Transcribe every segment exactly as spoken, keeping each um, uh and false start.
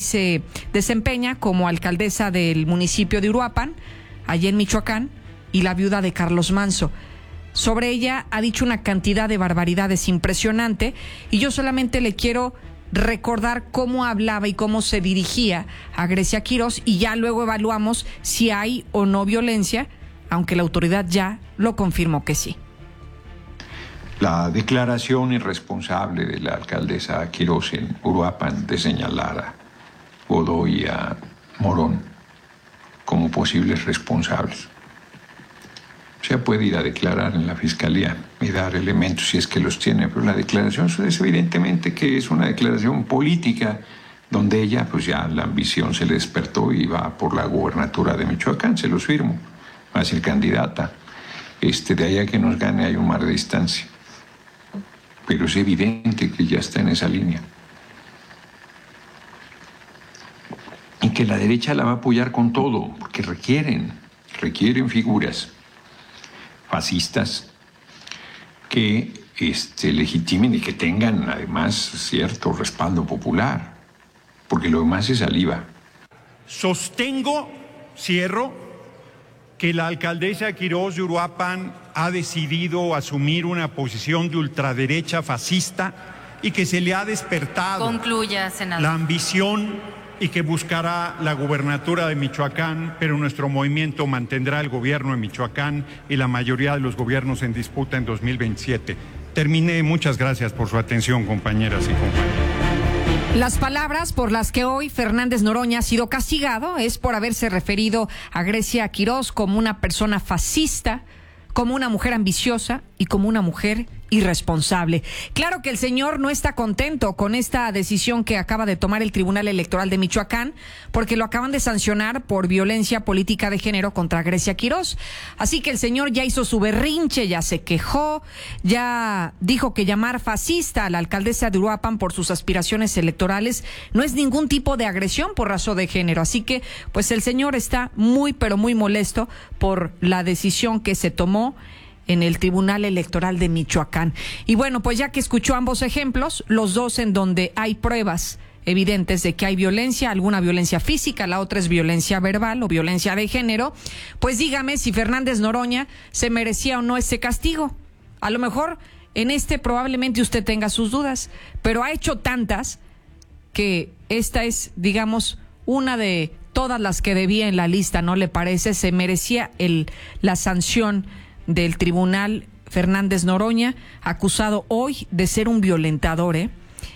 se desempeña como alcaldesa del municipio de Uruapan, allí en Michoacán, y la viuda de Carlos Manso. Sobre ella ha dicho una cantidad de barbaridades impresionante, y yo solamente le quiero recordar cómo hablaba y cómo se dirigía a Grecia Quirós, y ya luego evaluamos si hay o no violencia, aunque la autoridad ya lo confirmó que sí. La declaración irresponsable de la alcaldesa Quirós en Uruapan de señalar a Godoy y a Morón como posibles responsables. O sea, puede ir a declarar en la fiscalía y dar elementos si es que los tiene, pero la declaración es evidentemente que es una declaración política donde ella, pues ya la ambición se le despertó y va por la gubernatura de Michoacán, se los firmo, va a ser candidata. Este, de allá que nos gane hay un mar de distancia. Pero es evidente que ya está en esa línea. Y que la derecha la va a apoyar con todo, porque requieren, requieren figuras fascistas que este, legitimen y que tengan además cierto respaldo popular, porque lo demás es saliva. Sostengo, cierro, que la alcaldesa Quirós de Uruapan ha decidido asumir una posición de ultraderecha fascista y que se le ha despertado Concluya, senador. la ambición y que buscará la gubernatura de Michoacán, pero nuestro movimiento mantendrá el gobierno de Michoacán y la mayoría de los gobiernos en disputa en dos mil veintisiete. Terminé. Muchas gracias por su atención, compañeras y compañeros. Las palabras por las que hoy Fernández Noroña ha sido castigado es por haberse referido a Grecia Quirós como una persona fascista, como una mujer ambiciosa y como una mujer irresponsable. Claro que el señor no está contento con esta decisión que acaba de tomar el Tribunal Electoral de Michoacán, porque lo acaban de sancionar por violencia política de género contra Grecia Quirós. Así que el señor ya hizo su berrinche, ya se quejó, ya dijo que llamar fascista a la alcaldesa de Uruapan por sus aspiraciones electorales no es ningún tipo de agresión por razón de género. Así que, pues el señor está muy, pero muy molesto por la decisión que se tomó en el Tribunal Electoral de Michoacán. Y bueno, pues ya que escuchó ambos ejemplos, los dos en donde hay pruebas evidentes de que hay violencia, alguna violencia física, la otra es violencia verbal o violencia de género, pues dígame si Fernández Noroña se merecía o no ese castigo. A lo mejor en este probablemente usted tenga sus dudas, pero ha hecho tantas que esta es, digamos, una de todas las que debía en la lista, ¿no le parece? Se merecía el, la sanción del Tribunal Fernández Noroña, acusado hoy de ser un violentador, ¿eh?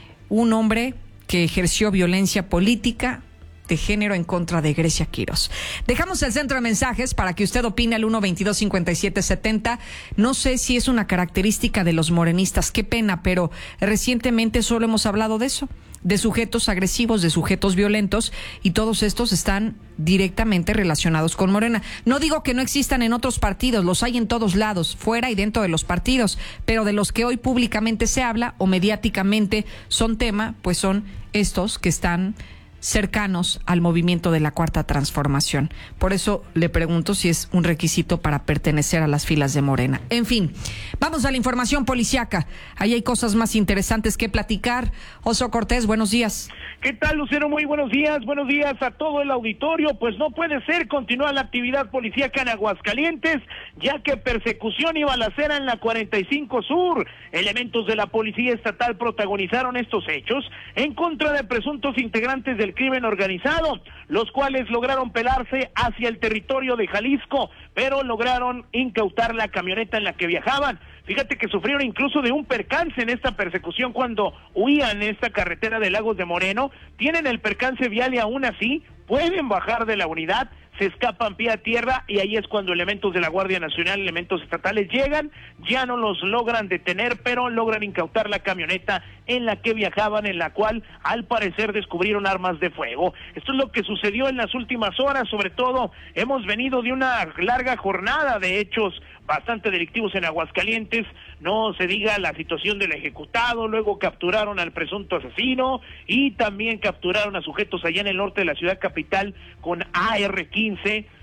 Un hombre que ejerció violencia política de género en contra de Grecia Quirós. Dejamos el centro de mensajes para que usted opine al uno veintidós cincuenta y siete setenta. No sé si es una característica de los morenistas, qué pena, pero recientemente solo hemos hablado de eso, de sujetos agresivos, de sujetos violentos, y todos estos están directamente relacionados con Morena. No digo que no existan en otros partidos, los hay en todos lados, fuera y dentro de los partidos, pero de los que hoy públicamente se habla o mediáticamente son tema, pues son estos que están cercanos al movimiento de la Cuarta Transformación. Por eso le pregunto si es un requisito para pertenecer a las filas de Morena. En fin, vamos a la información policiaca. Ahí hay cosas más interesantes que platicar. Oso Cortés, buenos días. ¿Qué tal, Lucero? Muy buenos días. Buenos días a todo el auditorio. Pues no puede ser, continúa la actividad policíaca en Aguascalientes, ya que persecución y balacera en la cuarenta y cinco Sur. Elementos de la Policía Estatal protagonizaron estos hechos en contra de presuntos integrantes del crimen organizado, los cuales lograron pelarse hacia el territorio de Jalisco, pero lograron incautar la camioneta en la que viajaban. Fíjate que sufrieron incluso de un percance en esta persecución cuando huían en esta carretera de Lagos de Moreno. Tienen el percance vial y aún así pueden bajar de la unidad, se escapan pie a tierra, y ahí es cuando elementos de la Guardia Nacional, elementos estatales llegan, ya no los logran detener, pero logran incautar la camioneta en la que viajaban, en la cual al parecer descubrieron armas de fuego. Esto es lo que sucedió en las últimas horas. Sobre todo hemos venido de una larga jornada de hechos bastante delictivos en Aguascalientes, no se diga la situación del ejecutado, luego capturaron al presunto asesino y también capturaron a sujetos allá en el norte de la ciudad capital con A R quince,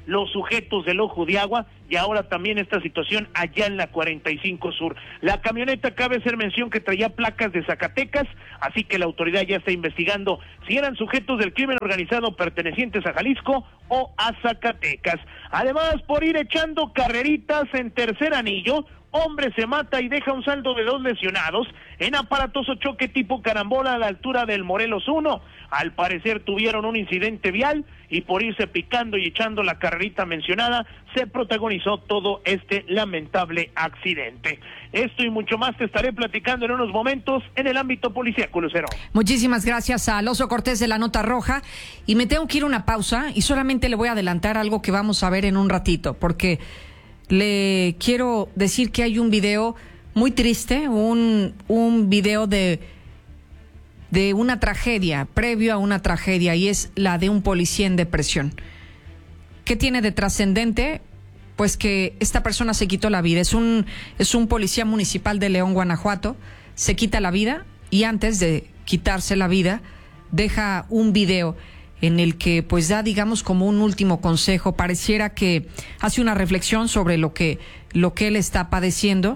los sujetos del Ojo de Agua y ahora también esta situación allá en la cuarenta y cinco Sur. La camioneta, cabe hacer mención que traía placas de Zacatecas, así que la autoridad ya está investigando si eran sujetos del crimen organizado pertenecientes a Jalisco o a Zacatecas. Además, por ir echando carreritas en tercer anillo, hombre se mata y deja un saldo de dos lesionados en aparatoso choque tipo carambola a la altura del Morelos uno. Al parecer tuvieron un incidente vial y por irse picando y echando la carrerita mencionada, se protagonizó todo este lamentable accidente. Esto y mucho más te estaré platicando en unos momentos en el ámbito policíaco, Lucero. Muchísimas gracias a Alonso Cortés de la Nota Roja. Y me tengo que ir a una pausa y solamente le voy a adelantar algo que vamos a ver en un ratito, porque le quiero decir que hay un video muy triste, un, un video de, de una tragedia, previo a una tragedia, y es la de un policía en depresión. ¿Qué tiene de trascendente? Pues que esta persona se quitó la vida. Es un, es un policía municipal de León, Guanajuato. Se quita la vida y antes de quitarse la vida deja un video en el que pues da, digamos, como un último consejo. Pareciera que hace una reflexión sobre lo que, lo que él está padeciendo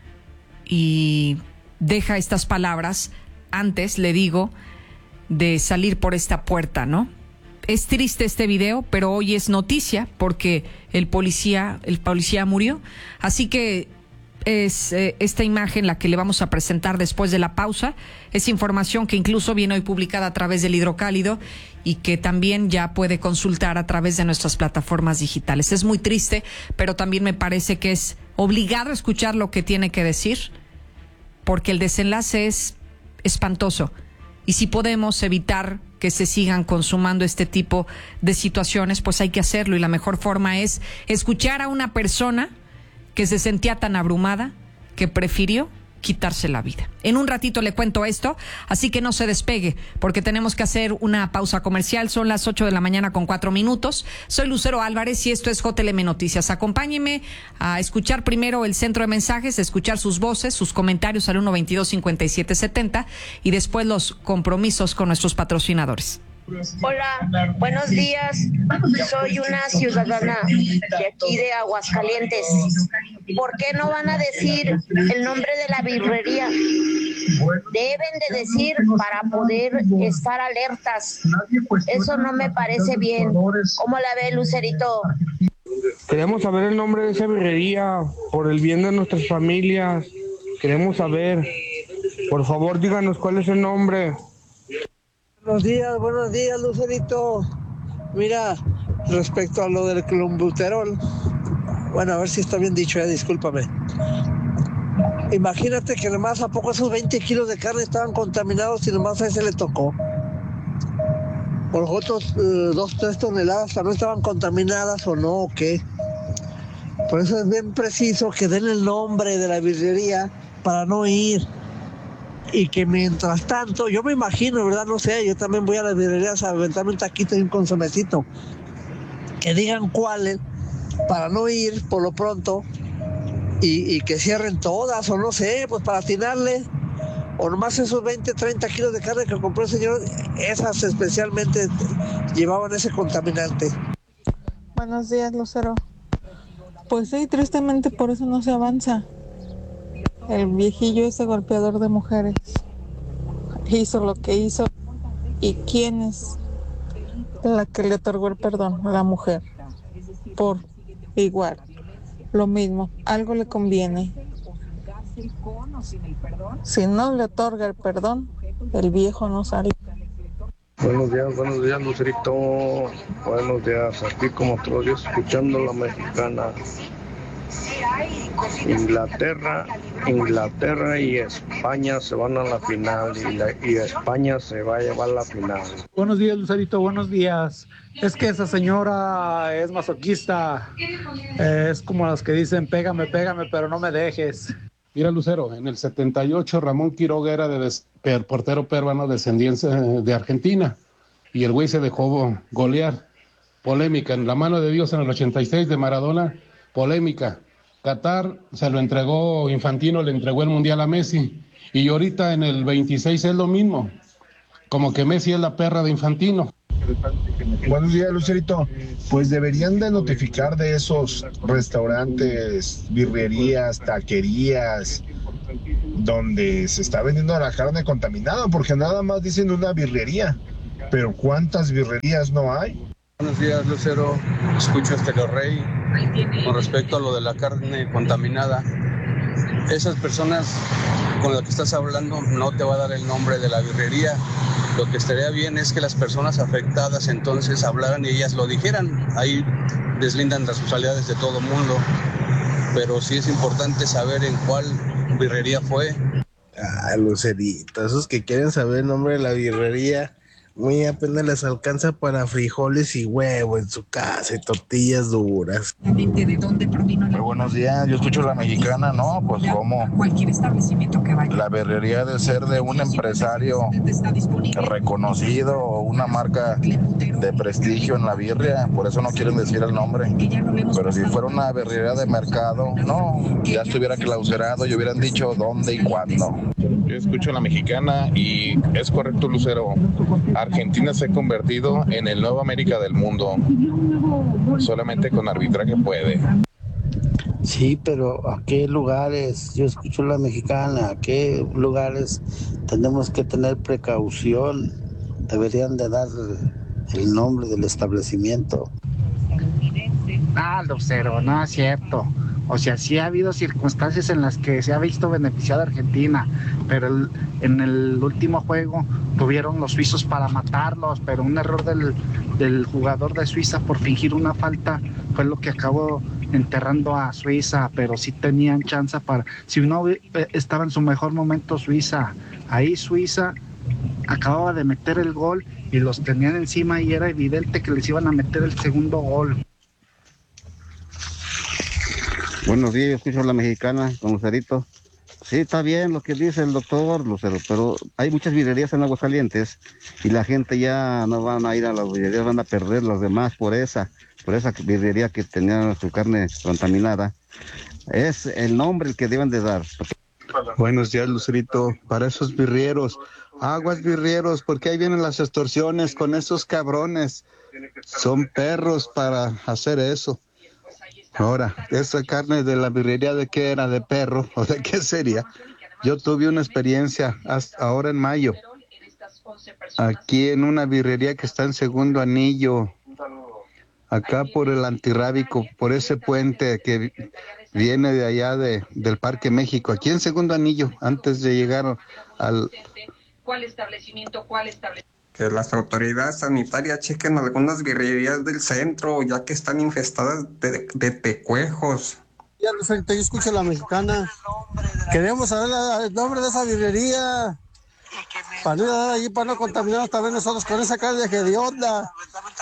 y deja estas palabras antes, le digo, de salir por esta puerta, ¿no? Es triste este video, pero hoy es noticia porque el policía, el policía murió. Así que es eh, esta imagen la que le vamos a presentar después de la pausa. Es información que incluso viene hoy publicada a través del Hidrocálido y que también ya puede consultar a través de nuestras plataformas digitales. Es muy triste, pero también me parece que es obligado escuchar lo que tiene que decir, porque el desenlace es espantoso. Y si podemos evitar que se sigan consumando este tipo de situaciones, pues hay que hacerlo. Y la mejor forma es escuchar a una persona que se sentía tan abrumada que prefirió quitarse la vida. En un ratito le cuento esto, así que no se despegue, porque tenemos que hacer una pausa comercial. Son las ocho de la mañana con cuatro minutos. Soy Lucero Álvarez y esto es J L M Noticias. Acompáñeme a escuchar primero el centro de mensajes, a escuchar sus voces, sus comentarios al uno veintidós cincuenta y siete setenta y después los compromisos con nuestros patrocinadores. Hola, buenos días. Soy una ciudadana de aquí de Aguascalientes. ¿Por qué no van a decir el nombre de la birrería? Deben de decir para poder estar alertas. Eso no me parece bien. ¿Cómo la ve, Lucerito? Queremos saber el nombre de esa birrería por el bien de nuestras familias. Queremos saber. Por favor, díganos cuál es el nombre. Buenos días, buenos días, Lucerito. Mira, respecto a lo del clenbuterol, bueno, a ver si está bien dicho, ya, discúlpame. Imagínate que nomás a poco esos veinte kilos de carne estaban contaminados y nomás a ese le tocó. Por los otros eh, dos, tres toneladas también estaban contaminadas o no, o qué. Por eso es bien preciso que den el nombre de la birrería para no ir. Y que mientras tanto, yo me imagino, ¿verdad? No sé, yo también voy a las birrerías a aventarme un taquito y un consomecito. Que digan cuáles, para no ir por lo pronto, y, y que cierren todas, o no sé, pues para atinarle, o nomás esos veinte, treinta kilos de carne que compró el señor, esas especialmente llevaban ese contaminante. Buenos días, Lucero. Pues sí, tristemente por eso no se avanza. El viejillo ese golpeador de mujeres hizo lo que hizo. ¿Y quién es la que le otorgó el perdón? La mujer. Por igual, lo mismo, algo le conviene. Si no le otorga el perdón, el viejo no sale. Buenos días, buenos días, Lucerito. Buenos días, aquí como todos los días escuchando la mexicana. Inglaterra, Inglaterra y España se van a la final y, la, y España se va a llevar la final. Buenos días, Lucerito, buenos días. Es que esa señora es masoquista, eh, es como las que dicen pégame, pégame, pero no me dejes. Mira, Lucero, en el setenta y ocho Ramón Quiroga era de des, per, portero peruano descendiente de Argentina y el güey se dejó golear. Polémica, en la mano de Dios en el ochenta y seis de Maradona, polémica. Qatar se lo entregó, Infantino le entregó el Mundial a Messi y ahorita en el veintiséis es lo mismo, como que Messi es la perra de Infantino. Buenos días, Lucerito. Pues deberían de notificar de esos restaurantes, birrerías, taquerías, donde se está vendiendo la carne contaminada, porque nada más dicen una birrería, pero ¿cuántas birrerías no hay? Buenos días, Lucero. Escucho Estéreo Rey. Con respecto a lo de la carne contaminada, esas personas con las que estás hablando no te va a dar el nombre de la birrería. Lo que estaría bien es que las personas afectadas entonces hablaran y ellas lo dijeran. Ahí deslindan responsabilidades de todo el mundo. Pero sí es importante saber en cuál birrería fue. Ah, Lucerito, esos que quieren saber el nombre de la birrería, muy apenas les alcanza para frijoles y huevo en su casa y tortillas duras. ¿De dónde provino? Muy buenos días, yo escucho La Mexicana, ¿no? Pues como cualquier establecimiento que vaya. La birrería de ser de un empresario reconocido o una marca de prestigio en la birria, por eso no quieren decir el nombre. Pero si fuera una birrería de mercado, no, ya estuviera clausurado y hubieran dicho dónde y cuándo. Yo escucho La Mexicana y es correcto, Lucero. Argentina se ha convertido en el nuevo América del mundo. Solamente con arbitraje puede. Sí, pero ¿a qué lugares? Yo escucho La Mexicana. ¿A qué lugares tenemos que tener precaución? Deberían de dar el nombre del establecimiento. Ah, Lucero, no es cierto. O sea, sí ha habido circunstancias en las que se ha visto beneficiada Argentina, pero el, en el último juego tuvieron los suizos para matarlos, pero un error del, del jugador de Suiza por fingir una falta fue lo que acabó enterrando a Suiza, pero sí tenían chance para... Si no estaba en su mejor momento Suiza, ahí Suiza acababa de meter el gol y los tenían encima y era evidente que les iban a meter el segundo gol. Buenos días, yo escucho La Mexicana con Lucerito. Sí, está bien lo que dice el doctor Lucero, pero hay muchas birrerías en Aguascalientes y la gente ya no van a ir a las birrerías, van a perder las demás por esa, por esa birrería que tenía su carne contaminada. Es el nombre el que deben de dar. Buenos días, Lucerito. Para esos birrieros, aguas birrieros, porque ahí vienen las extorsiones con esos cabrones. Son perros para hacer eso. Ahora, esa carne de la birrería, ¿de qué era? ¿De perro? ¿O de qué sería? Yo tuve una experiencia hasta ahora en mayo, aquí en una birrería que está en Segundo Anillo, acá por el antirrábico, por ese puente que viene de allá de, del Parque México, aquí en Segundo Anillo, antes de llegar al... ¿Cuál establecimiento? ¿Cuál establecimiento? Que las autoridades sanitarias chequen algunas birrerías del centro, ya que están infestadas de, de tecuejos. Ya, yo escucho La Mexicana. Queremos saber la, el nombre de esa birrería. Para no ir a dar allí, para no contaminarnos también nosotros con esa carne que de onda.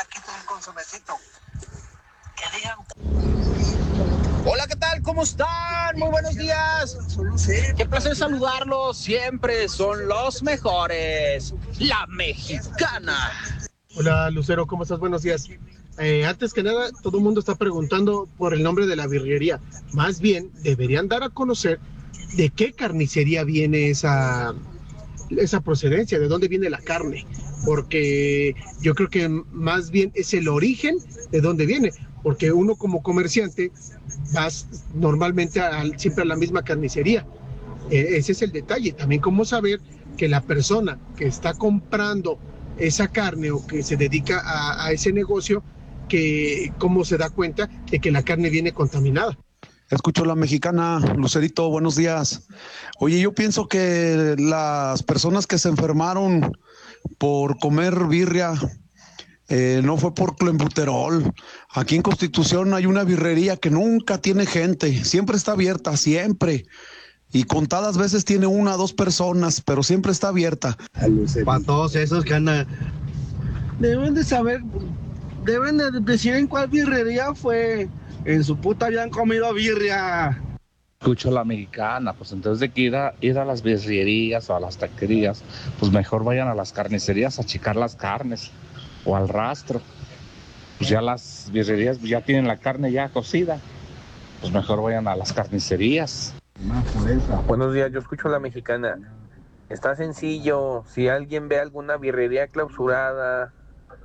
Hola, ¿qué tal? ¿Cómo están? Muy buenos días. Qué placer saludarlos. Siempre son los mejores. La Mexicana. Hola, Lucero, ¿cómo estás? Buenos días. Eh, antes que nada, todo el mundo está preguntando por el nombre de la birrería. Más bien, deberían dar a conocer de qué carnicería viene esa, esa procedencia, de dónde viene la carne. Porque yo creo que más bien es el origen de dónde viene. Porque uno como comerciante vas normalmente a, siempre a la misma carnicería. Eh, ese es el detalle. También cómo saber que la persona que está comprando esa carne o que se dedica a, a ese negocio, que cómo se da cuenta de que la carne viene contaminada. Escucho La Mexicana, Lucerito, buenos días. Oye, yo pienso que las personas que se enfermaron por comer birria, Eh, no fue por clenbuterol. Aquí en Constitución hay una birrería que nunca tiene gente, siempre está abierta, siempre. Y contadas veces tiene una o dos personas, pero siempre está abierta. Para todos esos que andan, deben de saber, deben de decir en cuál birrería fue. En su puta habían comido birria. Escucho La Mexicana, pues entonces de que ir a, ir a las birrerías o a las taquerías, pues mejor vayan a las carnicerías a checar las carnes. O al rastro, pues ya las birrerías ya tienen la carne ya cocida, pues mejor vayan a las carnicerías. Buenos días, yo escucho La Mexicana. Está sencillo, si alguien ve alguna birrería clausurada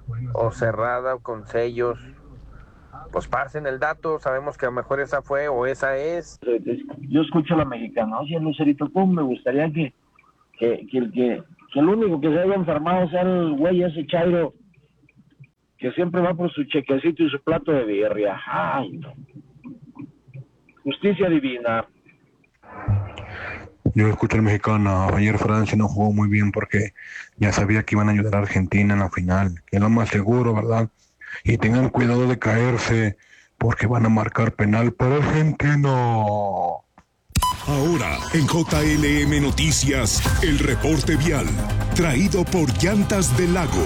o cerrada o con sellos, pues pasen el dato, sabemos que a lo mejor esa fue o esa es. Yo escucho a la mexicana, oye Lucerito, ¿cómo me gustaría que, que, que, que, que el único que se haya enfermado sea el güey ese Chairo, que siempre va por su chequecito y su plato de birria? Ay, no. Justicia divina. Yo escucho al mexicano. Ayer Francia no jugó muy bien porque ya sabía que iban a ayudar a Argentina en la final, que es lo más seguro, ¿verdad? Y tengan cuidado de caerse porque van a marcar penal para Argentina. Ahora, en J L M Noticias, el reporte vial, traído por Llantas del Lago.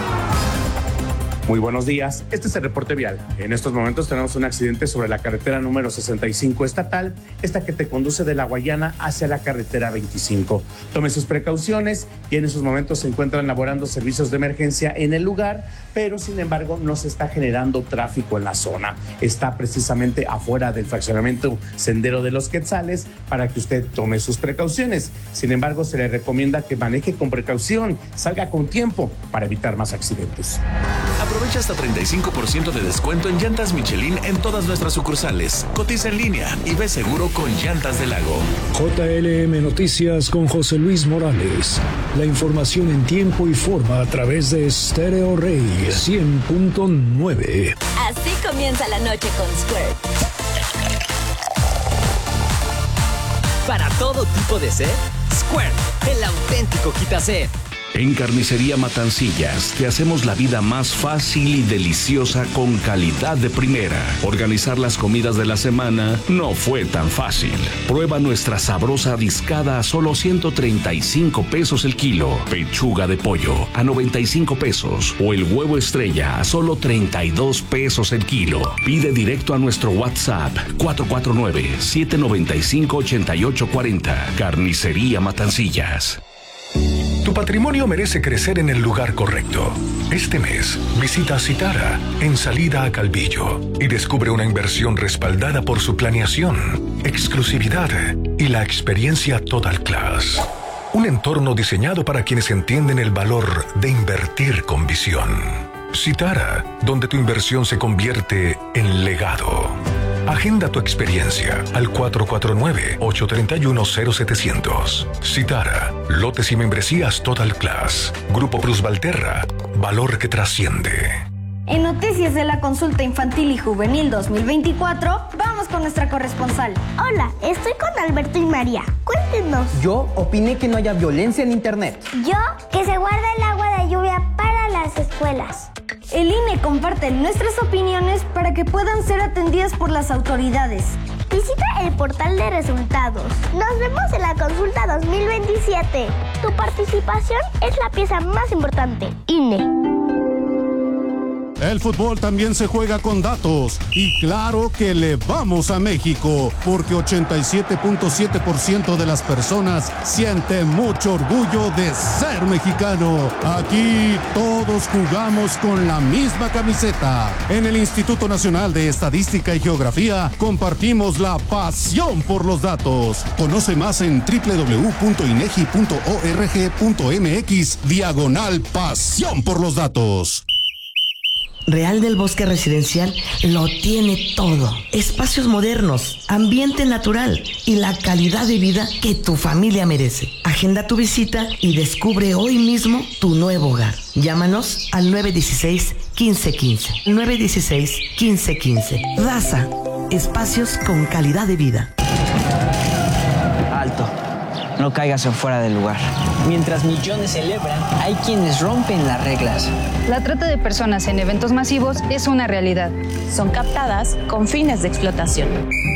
Muy buenos días, este es el reporte vial. En estos momentos tenemos un accidente sobre la carretera número sesenta y cinco estatal, esta que te conduce de La Guayana hacia la carretera veinticinco. Tome sus precauciones y en esos momentos se encuentran laborando servicios de emergencia en el lugar, pero sin embargo no se está generando tráfico en la zona. Está precisamente afuera del fraccionamiento Sendero de los Quetzales para que usted tome sus precauciones. Sin embargo, se le recomienda que maneje con precaución, salga con tiempo para evitar más accidentes. Aprovecha hasta treinta y cinco por ciento de descuento en llantas Michelin en todas nuestras sucursales. Cotiza en línea y ve seguro con Llantas del Lago. J L M Noticias con José Luis Morales. La información en tiempo y forma a través de Stereo Rey cien punto nueve. Así comienza la noche con Squirt. Para todo tipo de sed, Squirt, el auténtico quitased. En Carnicería Matancillas te hacemos la vida más fácil y deliciosa con calidad de primera. Organizar las comidas de la semana no fue tan fácil. Prueba nuestra sabrosa discada a solo ciento treinta y cinco pesos el kilo, pechuga de pollo a noventa y cinco pesos o el huevo estrella a solo treinta y dos pesos el kilo. Pide directo a nuestro WhatsApp cuatro cuatro nueve, siete nueve cinco, ocho ocho cuatro cero. Carnicería Matancillas. Tu patrimonio merece crecer en el lugar correcto. Este mes, visita Citara en salida a Calvillo y descubre una inversión respaldada por su planeación, exclusividad y la experiencia Total Class. Un entorno diseñado para quienes entienden el valor de invertir con visión. Citara, donde tu inversión se convierte en legado. Agenda tu experiencia al cuatro cuatro nueve, ocho tres uno, cero siete cero cero. Citara, lotes y membresías Total Class. Grupo Plus Valterra, valor que trasciende. En Noticias de la Consulta Infantil y Juvenil dos mil veinticuatro, vamos con nuestra corresponsal. Hola, estoy con Alberto y María. Cuéntenos. Yo opiné que no haya violencia en Internet. Yo, que se guarda el agua de lluvia para las escuelas. El I N E comparte nuestras opiniones para que puedan ser atendidas por las autoridades. Visita el portal de resultados. Nos vemos en la consulta dos mil veintisiete. Tu participación es la pieza más importante. I N E. El fútbol también se juega con datos y claro que le vamos a México porque ochenta y siete punto siete por ciento de las personas sienten mucho orgullo de ser mexicano. Aquí todos jugamos con la misma camiseta. En el Instituto Nacional de Estadística y Geografía compartimos la pasión por los datos. Conoce más en doble u doble u doble u punto inegi punto org punto mx diagonal pasión por los datos. Real del Bosque Residencial lo tiene todo. Espacios modernos, ambiente natural y la calidad de vida que tu familia merece. Agenda tu visita y descubre hoy mismo tu nuevo hogar. Llámanos al nueve uno seis, uno cinco uno cinco. nueve uno seis, uno cinco uno cinco. Raza, espacios con calidad de vida. Alto. No caigas en fuera del lugar. Mientras millones celebran, hay quienes rompen las reglas. La trata de personas en eventos masivos es una realidad. Son captadas con fines de explotación.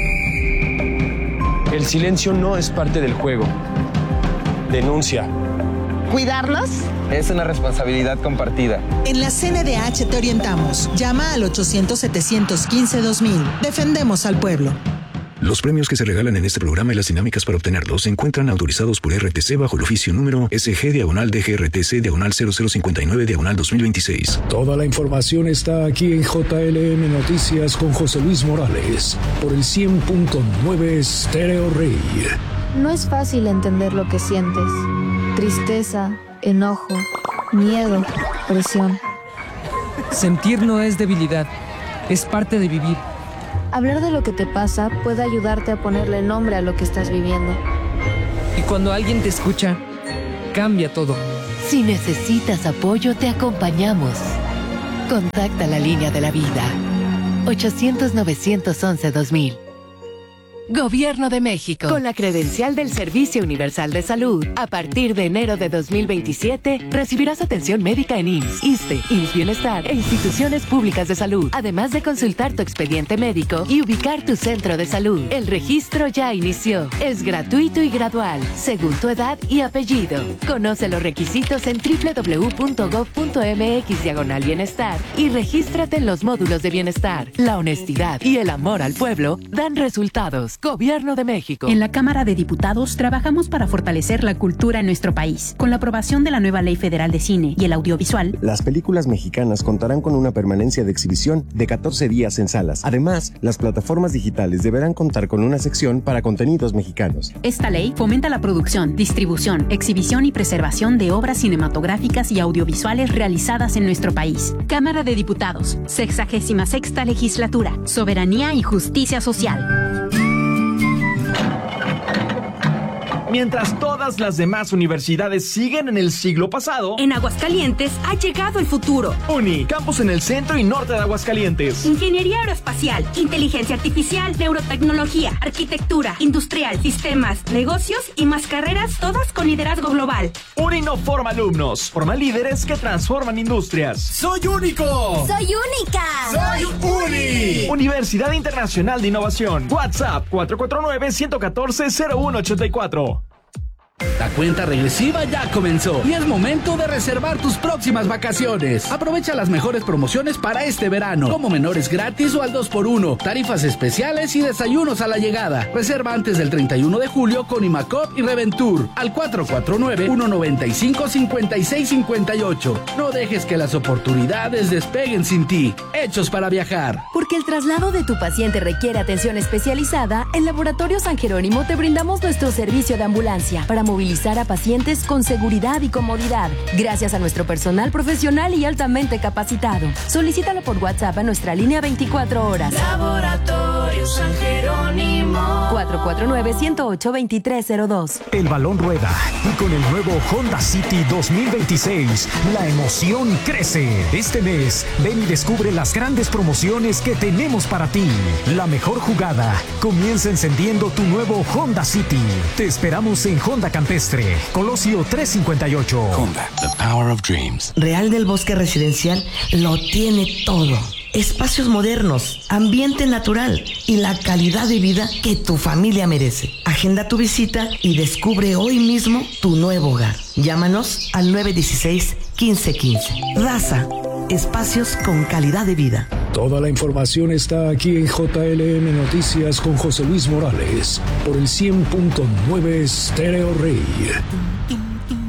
El silencio no es parte del juego. Denuncia. ¿Cuidarnos? Es una responsabilidad compartida. En la C N D H te orientamos. Llama al ochocientos, setecientos quince, dos mil. Defendemos al pueblo. Los premios que se regalan en este programa y las dinámicas para obtenerlos se encuentran autorizados por R T C bajo el oficio número S G diagonal D G R T C diagonal cero cero cincuenta y nueve diagonal dos mil veintiséis. Toda la información está aquí en J L M Noticias con José Luis Morales por el cien punto nueve Stereo Rey. No es fácil entender lo que sientes. Tristeza, enojo, miedo, presión. Sentir no es debilidad, es parte de vivir. Hablar de lo que te pasa puede ayudarte a ponerle nombre a lo que estás viviendo. Y cuando alguien te escucha, cambia todo. Si necesitas apoyo, te acompañamos. Contacta la línea de la vida. ochocientos, novecientos once, dos mil. Gobierno de México. Con la credencial del Servicio Universal de Salud, a partir de enero de dos mil veintisiete, recibirás atención médica en I M S S, ISSSTE, I M S S Bienestar e instituciones públicas de salud, además de consultar tu expediente médico y ubicar tu centro de salud. El registro ya inició. Es gratuito y gradual, según tu edad y apellido. Conoce los requisitos en doble u doble u doble u punto gob punto eme equis diagonal bienestar y regístrate en los módulos de bienestar. La honestidad y el amor al pueblo dan resultados. Gobierno de México. En la Cámara de Diputados trabajamos para fortalecer la cultura en nuestro país. Con la aprobación de la nueva Ley Federal de Cine y el Audiovisual, las películas mexicanas contarán con una permanencia de exhibición de catorce días en salas. Además, las plataformas digitales deberán contar con una sección para contenidos mexicanos. Esta ley fomenta la producción, distribución, exhibición y preservación de obras cinematográficas y audiovisuales realizadas en nuestro país. Cámara de Diputados, sexagésima sexta legislatura, soberanía y justicia social. Mientras todas las demás universidades siguen en el siglo pasado, en Aguascalientes ha llegado el futuro. Uni, campus en el centro y norte de Aguascalientes. Ingeniería aeroespacial, inteligencia artificial, neurotecnología, arquitectura, industrial, sistemas, negocios y más carreras, todas con liderazgo global. Uni no forma alumnos, forma líderes que transforman industrias. ¡Soy único! ¡Soy única! ¡Soy Uni! Universidad Internacional de Innovación. WhatsApp cuatro cuatro nueve, uno uno cuatro, cero uno ocho cuatro. La cuenta regresiva ya comenzó y es momento de reservar tus próximas vacaciones. Aprovecha las mejores promociones para este verano, como menores gratis o al dos por uno, tarifas especiales y desayunos a la llegada. Reserva antes del treinta y uno de julio con Imacop y Reventur al cuatro cuatro nueve, uno nueve cinco, cinco seis cinco ocho. No dejes que las oportunidades despeguen sin ti. Hechos para viajar. Porque el traslado de tu paciente requiere atención especializada, en Laboratorio San Jerónimo te brindamos nuestro servicio de ambulancia para movilizar a pacientes con seguridad y comodidad, gracias a nuestro personal profesional y altamente capacitado. Solicítalo por WhatsApp a nuestra línea veinticuatro horas. Laboratorio San Jerónimo. cuatro cuatro nueve, uno cero ocho, dos tres cero dos. El balón rueda y con el nuevo Honda City dos mil veintiséis, la emoción crece. Este mes, ven y descubre las grandes promociones que tenemos para ti. La mejor jugada comienza encendiendo tu nuevo Honda City. Te esperamos en Honda Campestre, Colosio trescientos cincuenta y ocho. Honda, the power of dreams. Real del Bosque Residencial lo tiene todo. Espacios modernos, ambiente natural y la calidad de vida que tu familia merece. Agenda tu visita y descubre hoy mismo tu nuevo hogar. Llámanos al nueve uno seis, uno cinco uno cinco. Raza, espacios con calidad de vida. Toda la información está aquí en J L M Noticias con José Luis Morales por el cien punto nueve Stereo Rey.